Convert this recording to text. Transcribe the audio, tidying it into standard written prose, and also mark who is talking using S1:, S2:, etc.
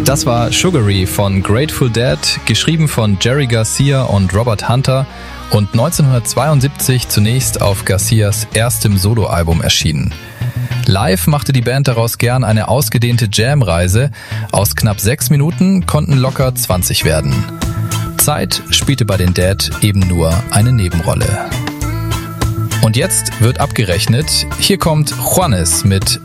S1: Das war Sugary von Grateful Dead, geschrieben von Jerry Garcia und Robert Hunter und 1972 zunächst auf Garcias erstem Soloalbum erschienen. Live machte die Band daraus gern eine ausgedehnte Jam-Reise. Aus knapp 6 Minuten konnten locker 20 werden. Zeit spielte bei den Dead eben nur eine Nebenrolle. Und jetzt wird abgerechnet. Hier kommt Juanes mit